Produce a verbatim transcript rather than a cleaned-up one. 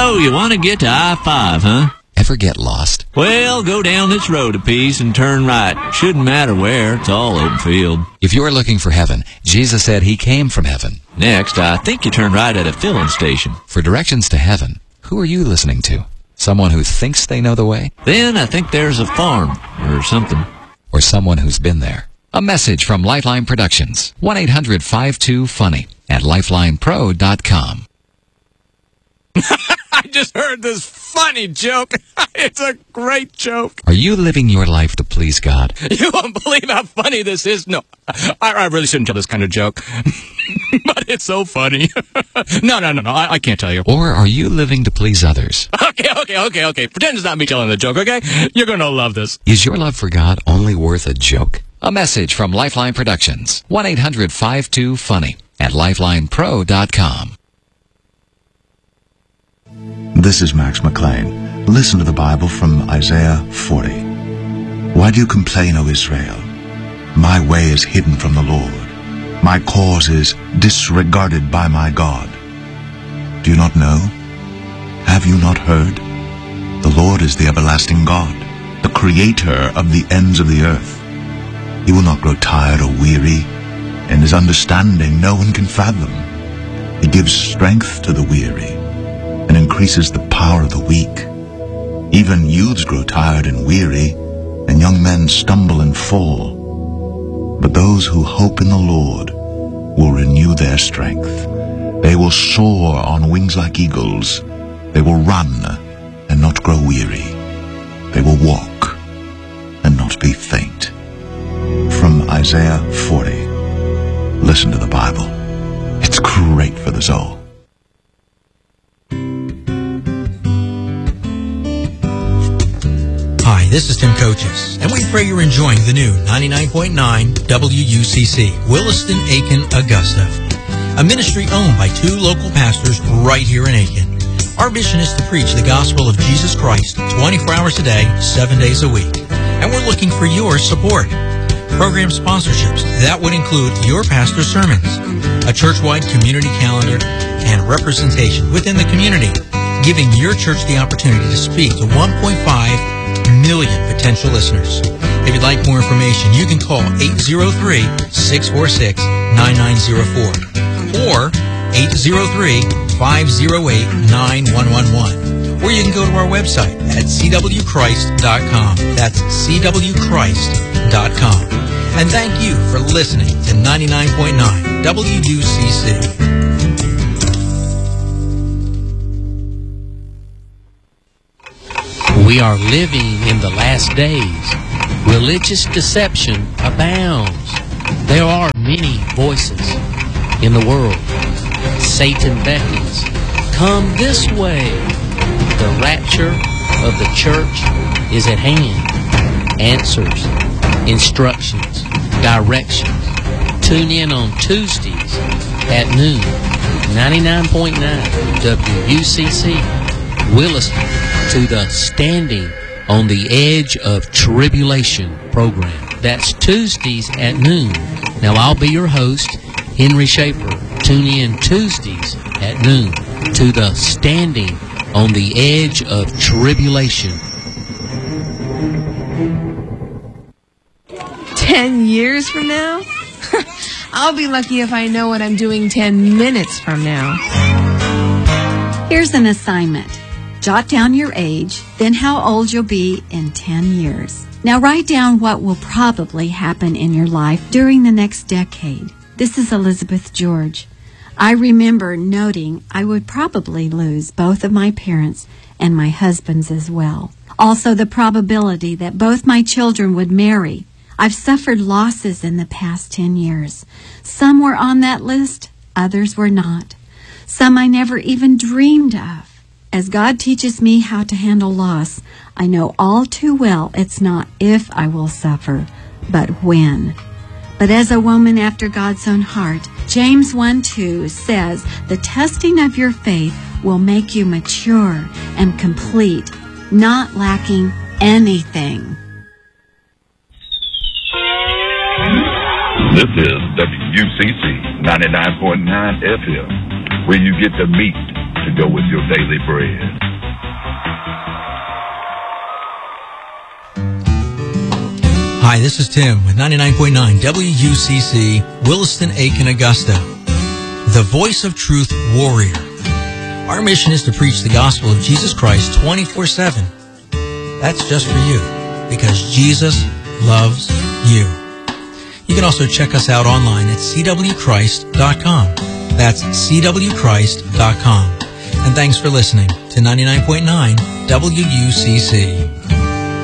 So, you want to get to I five, huh? Ever get lost? Well, go down this road a piece and turn right. Shouldn't matter where, it's all open field. If you're looking for heaven, Jesus said he came from heaven. Next, I think you turn right at a filling station. For directions to heaven, who are you listening to? Someone who thinks they know the way? Then I think there's a farm, or something. Or someone who's been there. A message from Lifeline Productions. one eight hundred five two funny at lifeline pro dot com. I just heard this funny joke. It's a great joke. Are you living your life to please God? You won't believe how funny this is. No, I, I really shouldn't tell this kind of joke. But it's so funny. no, no, no, no, I, I can't tell you. Or are you living to please others? Okay, okay, okay, okay. Pretend it's not me telling the joke, okay? You're going to love this. Is your love for God only worth a joke? A message from Lifeline Productions. one eight hundred five two funny at lifeline pro dot com. This is Max McLean. Listen to the Bible from Isaiah forty. Why do you complain, O Israel? My way is hidden from the Lord. My cause is disregarded by my God. Do you not know? Have you not heard? The Lord is the everlasting God, the creator of the ends of the earth. He will not grow tired or weary, and his understanding no one can fathom. He gives strength to the weary and increases the power of the weak. Even youths grow tired and weary, and young men stumble and fall. But those who hope in the Lord will renew their strength. They will soar on wings like eagles. They will run and not grow weary. They will walk and not be faint. From Isaiah forty. Listen to the Bible. It's great for the soul. Hi, this is Tim Coaches, and we pray you're enjoying the new ninety-nine point nine W U C C, Williston, Aiken, Augusta, a ministry owned by two local pastors right here in Aiken. Our mission is to preach the gospel of Jesus Christ twenty-four hours a day, seven days a week, and we're looking for your support. Program sponsorships, that would include your pastor's sermons, a church-wide community calendar, and representation within the community, giving your church the opportunity to speak to one point five million potential listeners. If you'd like more information, you can call eight zero three, six four six, nine nine zero four or eight zero three, five zero eight, nine one one one. Or you can go to our website at c w christ dot com. That's c w christ dot com. And thank you for listening to ninety-nine point nine W U C C. We are living in the last days. Religious deception abounds. There are many voices in the world. Satan beckons, come this way. The rapture of the church is at hand. Answers, instructions, directions. Tune in on Tuesdays at noon. ninety-nine point nine W U C C, Williston, to the Standing on the Edge of Tribulation program. That's Tuesdays at noon. Now, I'll be your host, Henry Schaefer. Tune in Tuesdays at noon to the Standing on the Edge of Tribulation. Ten years from now? I'll be lucky if I know what I'm doing ten minutes from now. Here's an assignment. Jot down your age, then how old you'll be in ten years. Now write down what will probably happen in your life during the next decade. This is Elizabeth George. I remember noting I would probably lose both of my parents and my husband's as well. Also the probability that both my children would marry. I've suffered losses in the past ten years. Some were on that list, others were not. Some I never even dreamed of. As God teaches me how to handle loss, I know all too well it's not if I will suffer, but when. But as a woman after God's own heart, James one two says, the testing of your faith will make you mature and complete, not lacking anything. This is W U C C ninety-nine point nine F M, where you get to meet to go with your daily bread. Hi, this is Tim with ninety-nine point nine W U C C, Williston, Aiken, Augusta, the Voice of Truth Warrior. Our mission is to preach the gospel of Jesus Christ twenty-four seven. That's just for you, because Jesus loves you. You can also check us out online at c w christ dot com. That's c w christ dot com. And thanks for listening to ninety-nine point nine W U C C.